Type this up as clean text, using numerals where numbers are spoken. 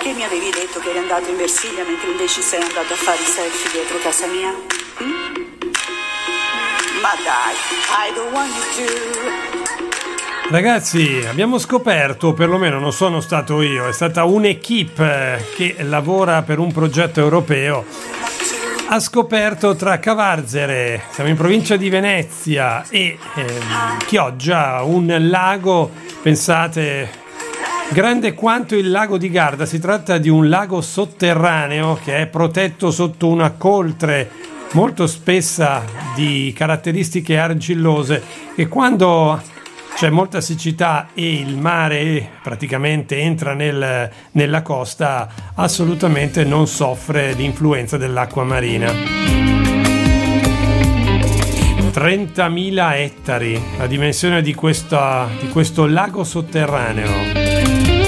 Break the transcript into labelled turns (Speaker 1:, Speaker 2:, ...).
Speaker 1: Perché mi avevi detto che eri andato in Versilia mentre invece sei andato a fare i selfie dietro casa mia? Ma dai, I don't want you to.
Speaker 2: Ragazzi, abbiamo scoperto, o perlomeno non sono stato io, è stata un'equipe che lavora per un progetto europeo, ha scoperto tra Cavarzere, siamo in provincia di Venezia, e Chioggia, un lago, pensate, grande quanto il lago di Garda. Si tratta di un lago sotterraneo che è protetto sotto una coltre molto spessa di caratteristiche argillose, e quando c'è molta siccità e il mare praticamente entra nella costa, assolutamente non soffre l'influenza dell'acqua marina. 30.000 ettari, la dimensione di questo lago sotterraneo.